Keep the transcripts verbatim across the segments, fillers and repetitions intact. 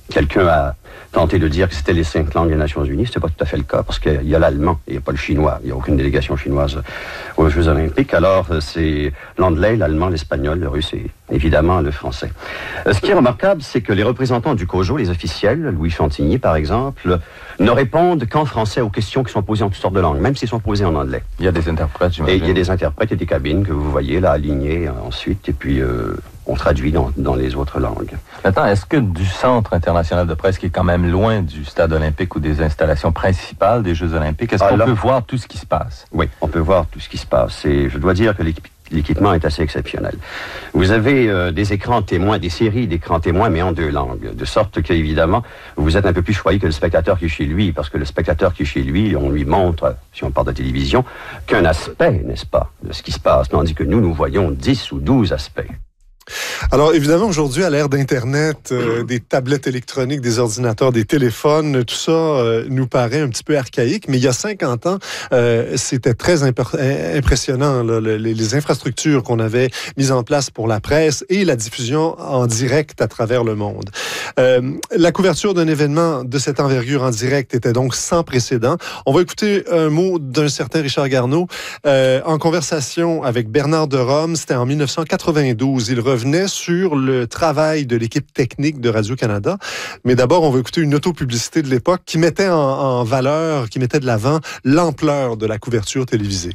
quelqu'un a tenté de dire que c'était les cinq langues des Nations Unies. C'est pas tout à fait le cas, parce qu'il y a l'allemand, il n'y a pas le chinois. Il n'y a aucune délégation chinoise aux Jeux Olympiques. Alors, c'est l'anglais, l'allemand, l'espagnol, le russe et évidemment le français. Ce qui est remarquable, c'est que les représentants du COJO, les officiels, Louis Chantigny par exemple, ne répondent qu'en français aux questions qui sont posées en toutes sortes de langues, même si elles sont posées en anglais. Il y a des interprètes, j'imagine. Et il y a des interprètes et des cabines que vous voyez là alignées ensuite, et puis euh, on traduit dans, dans les autres langues. Maintenant, est-ce que du Centre international de presse, qui est quand même loin du stade olympique ou des installations principales des Jeux olympiques, est-ce qu'on Alors, peut voir tout ce qui se passe? Oui, on peut voir tout ce qui se passe. Et je dois dire que l'équipe L'équipement est assez exceptionnel. Vous avez euh, des écrans témoins, des séries d'écrans témoins, mais en deux langues. De sorte qu'évidemment, vous êtes un peu plus choyé que le spectateur qui est chez lui, parce que le spectateur qui est chez lui, on lui montre, si on parle de télévision, qu'un aspect, n'est-ce pas, de ce qui se passe, tandis que nous, nous voyons dix ou douze aspects. Alors, évidemment, aujourd'hui, à l'ère d'Internet, euh, des tablettes électroniques, des ordinateurs, des téléphones, tout ça euh, nous paraît un petit peu archaïque, mais il y a cinquante ans, euh, c'était très imp- impressionnant, là, le, les, les infrastructures qu'on avait mises en place pour la presse et la diffusion en direct à travers le monde. Euh, la couverture d'un événement de cette envergure en direct était donc sans précédent. On va écouter un mot d'un certain Richard Garneau euh, en conversation avec Bernard de Rome, c'était en dix-neuf cent quatre-vingt-douze. Il revenait sur le travail de l'équipe technique de Radio-Canada. Mais d'abord, on va écouter une autopublicité de l'époque qui mettait en, en valeur, qui mettait de l'avant l'ampleur de la couverture télévisée.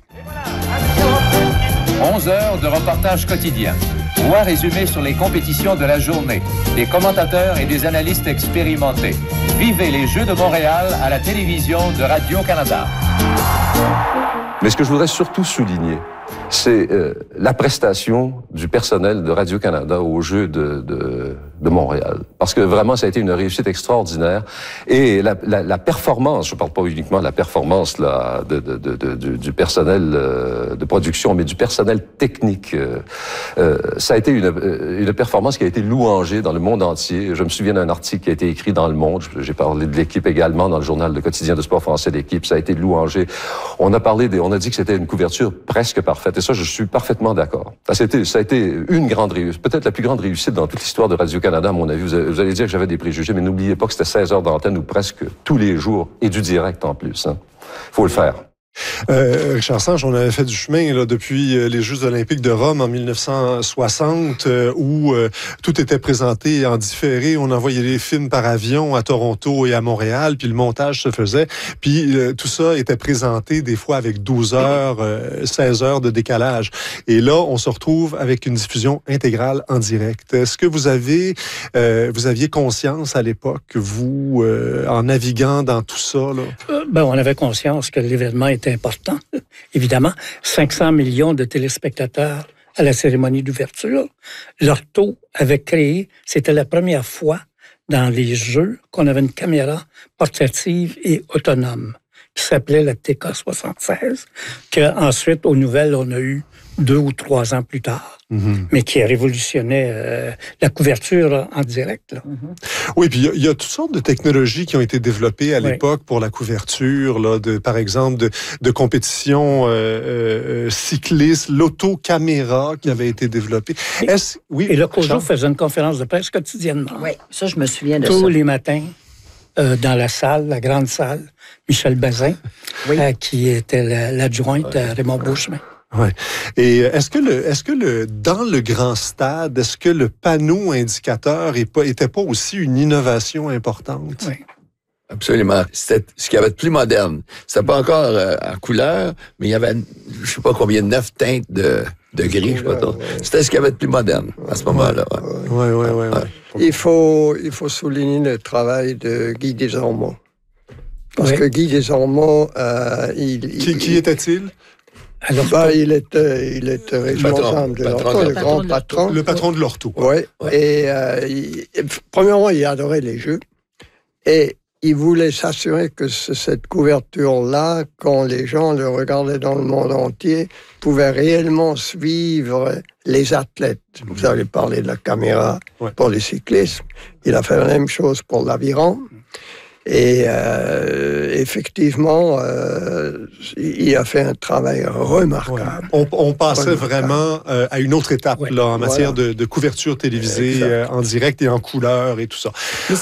onze heures de reportage quotidien. Voix résumée sur les compétitions de la journée. Des commentateurs et des analystes expérimentés. Vivez les Jeux de Montréal à la télévision de Radio-Canada. Mais ce que je voudrais surtout souligner, c'est euh, la prestation du personnel de Radio-Canada aux Jeux de, de, de Montréal. Parce que vraiment, ça a été une réussite extraordinaire. Et la, la, la performance, je ne parle pas uniquement de la performance là, de, de, de, de, du, du personnel euh, de production, mais du personnel technique. Euh, euh, ça a été une, une performance qui a été louangée dans le monde entier. Je me souviens d'un article qui a été écrit dans Le Monde. J'ai parlé de l'équipe également dans le journal de quotidien de sport français, l'équipe. Ça a été louangé. On a parlé des, on a dit que c'était une couverture presque parfaite. Et ça, je suis parfaitement d'accord. Ça a été, ça a été une grande réussite, peut-être la plus grande réussite dans toute l'histoire de Radio-Canada, à mon avis. Vous, vous allez dire que j'avais des préjugés, mais n'oubliez pas que c'était seize heures d'antenne ou presque tous les jours et du direct en plus. Hein. Faut le faire. Euh, Richard Sanche, on avait fait du chemin là, depuis les Jeux olympiques de Rome en dix-neuf cent soixante, euh, où euh, tout était présenté en différé. On envoyait les films par avion à Toronto et à Montréal, puis le montage se faisait. Puis euh, tout ça était présenté des fois avec douze heures, euh, seize heures de décalage. Et là, on se retrouve avec une diffusion intégrale en direct. Est-ce que vous avez, euh, vous aviez conscience à l'époque, vous, euh, en naviguant dans tout ça, là? Euh, ben, on avait conscience que l'événement était important, évidemment. cinq cents millions de téléspectateurs à la cérémonie d'ouverture. L'Orto avait créé, c'était la première fois dans les Jeux qu'on avait une caméra portative et autonome qui s'appelait la T K soixante-seize, qu'ensuite, aux nouvelles, on a eu deux ou trois ans plus tard, mm-hmm. mais qui révolutionnait euh, la couverture en direct. Là. Mm-hmm. Oui, puis il y, y a toutes sortes de technologies qui ont été développées à oui. l'époque pour la couverture, là, de, par exemple, de, de compétitions euh, euh, cyclistes, l'autocaméra qui avait été développée. Et, Est-ce, oui, et le COJO faisait une conférence de presse quotidiennement. Oui, ça, je me souviens de Tous ça. Tous les matins. Euh, dans la salle, la grande salle, Michel Bazin, oui. euh, qui était l'adjointe à Raymond Beauchemin. Ouais. Et est-ce que le, est-ce que le, dans le grand stade, est-ce que le panneau indicateur est pas, était pas aussi une innovation importante? Oui. Absolument. C'était ce qu'il y avait de plus moderne. C'était pas encore euh, en couleur, mais il y avait, je sais pas combien, neuf teintes de, de gris, je sais pas trop. C'était ce qu'il y avait de plus moderne à ce moment-là. Oui, oui, oui. Ouais. Ouais. Il faut, il faut souligner le travail de Guy Desormeaux. Parce oui. que Guy Desormeaux, euh, il, qui, il... Qui était-il? Alors, ben, il était, il était responsable de l'Orto, le grand patron. Le patron de l'Orto. Oui. Ouais. Et, euh, il, premièrement, il adorait les Jeux. Et il voulait s'assurer que cette couverture-là, quand les gens le regardaient dans le monde entier, pouvait réellement suivre les athlètes. Vous avez parlé de la caméra ouais. pour les cyclistes. Il a fait la même chose pour l'aviron. Et euh, effectivement, euh, il a fait un travail remarquable. Ouais. On, on passait remarquable. vraiment euh, à une autre étape ouais. là, en matière voilà. de, de couverture télisée euh, en direct et en couleur et tout ça. Mais